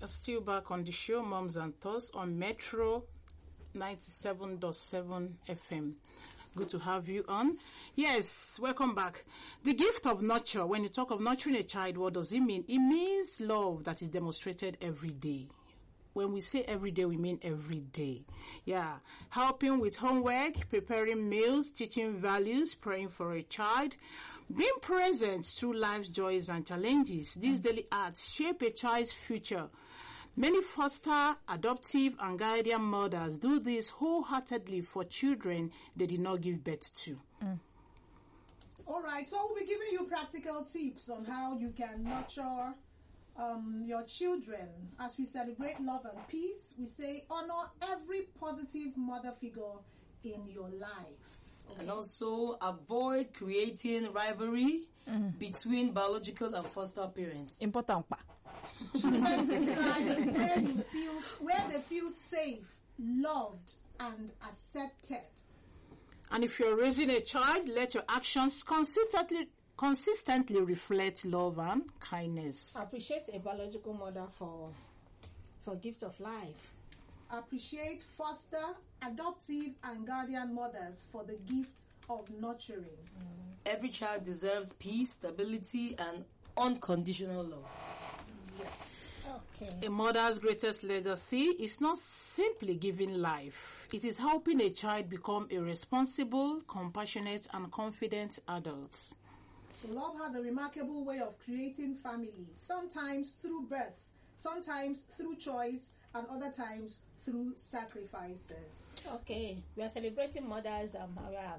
Still back on the show, Moms and Thoughts on Metro 97.7 FM. Good to have you on. Yes, welcome back. The gift of nurture. When you talk of nurturing a child, what does it mean? It means love that is demonstrated every day. When we say every day, we mean every day. Yeah. Helping with homework, preparing meals, teaching values, praying for a child, being present through life's joys and challenges. These daily acts shape a child's future. Many foster, adoptive, and guardian mothers do this wholeheartedly for children they did not give birth to. All right, so we'll be giving you practical tips on how you can nurture your children. As we celebrate love and peace, we say honor every positive mother figure in your life. Okay. And also avoid creating rivalry between biological and foster parents. Important. Children where they feel safe, loved, and accepted. And if you're raising a child, let your actions consistently reflect love and kindness. Appreciate a biological mother for gift of life. Appreciate foster, adoptive, and guardian mothers for the gift of nurturing. Every child deserves peace, stability, and unconditional love. Yes. Okay. A mother's greatest legacy is not simply giving life. It is helping a child become a responsible, compassionate, and confident adult. So love has a remarkable way of creating family, sometimes through birth, sometimes through choice, and other times through sacrifices. Okay, we are celebrating mothers and we are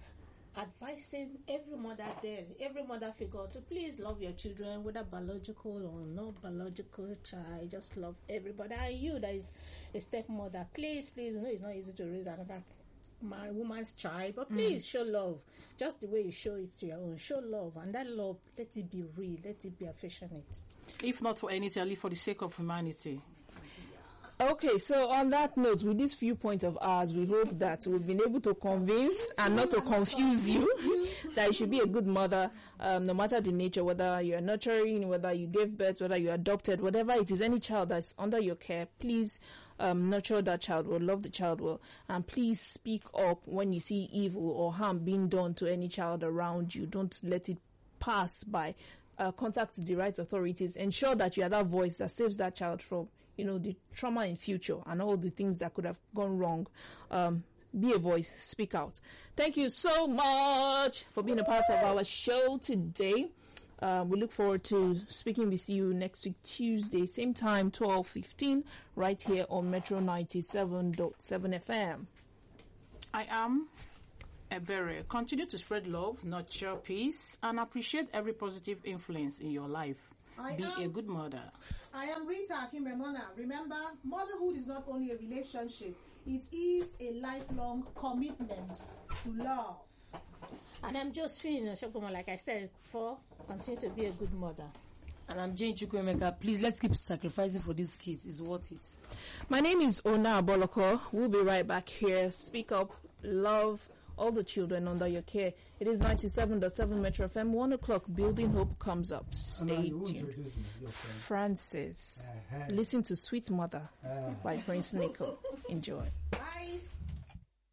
advising every mother there, every mother figure to please love your children, whether biological or not biological child. Just love everybody. And you that is a stepmother, please, you know it's not easy to raise another woman's child, but please show love just the way you show it to your own. Show love, and that love, let it be real, let it be affectionate. If not for anything, at least for the sake of humanity. Okay, so on that note, with these few points of ours, we hope that we've been able to convince and not to confuse you that you should be a good mother, no matter the nature, whether you're nurturing, whether you gave birth, whether you're adopted, whatever it is, any child that's under your care, please nurture that child well, love the child well, and please speak up when you see evil or harm being done to any child around you. Don't let it pass by. Contact the right authorities. Ensure that you are that voice that saves that child from, the trauma in future and all the things that could have gone wrong. Be a voice, speak out. Thank you so much for being a part of our show today. We look forward to speaking with you next week, Tuesday, same time, 12:15, right here on Metro 97.7 FM. I am Ebere. Continue to spread love, nurture peace, and appreciate every positive influence in your life. Be a good mother. I am Rita Akimbemona. Remember, motherhood is not only a relationship, it is a lifelong commitment to love. And I'm Josephine Shokoma, like I said before, continue to be a good mother. And I'm Jane Chukwemeka. Please, let's keep sacrificing for these kids. It's worth it. My name is Ona Aboloko. We'll be right back here. Speak up, love all the children under your care. It is 97.7 Metro FM. 1 o'clock, Building Hope comes up. Stay tuned. Francis. Listen to Sweet Mother by Prince Nico. Enjoy.